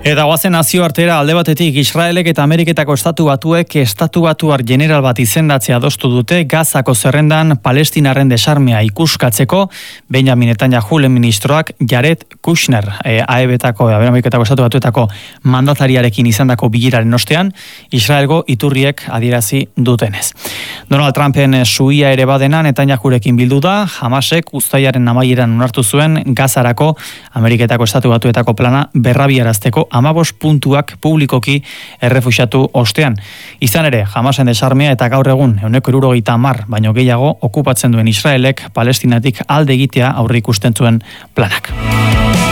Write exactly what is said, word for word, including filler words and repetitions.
Eta guazen nazioartera alde batetik Israelek eta Ameriketako estatu batuek estatu batuar general bat izendatzea adostu dute Gazako zerrendan Palestinarren desarmea ikuskatzeko. Benjamin Netanyahu ministroak Jared Kushner e, A E B-etako, Ameriketako estatu batuetako mandatariarekin izandako bileraren ostean, Israelgo iturriek adierazi dutenez. Donald Trumpen suia ere badena Netanyahurekin bildu da, Hamasek uztailaren amaieran onartu zuen Gazarako Ameriketako estatu batuetako plana berrabiarazteko amabos puntuak publikoki errefuxiatu ostean. Izan ere, Hamasen desarmea eta gaur egun ehuneko hirurogeita hamar baino gehiago okupatzen duen Israelek Palestinatik alde egitea aurreikusten zuen planak.